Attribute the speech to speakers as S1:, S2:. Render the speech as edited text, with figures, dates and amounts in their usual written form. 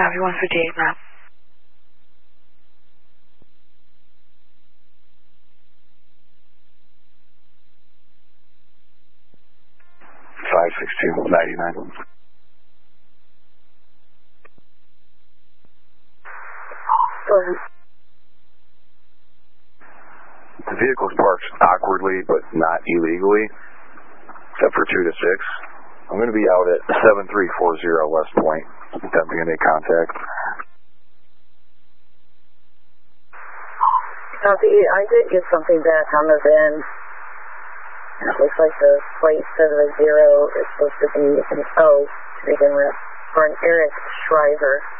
S1: Copy 158 map.
S2: The vehicle's parked awkwardly, but not illegally, except for 2 to 6. I'm going to be out at 7340 West Point, attempting to make contact.
S3: Copy, I did get something back on the VIN. It looks like the plate says a 0. It's supposed to be an O to begin with, for an Eric Shriver.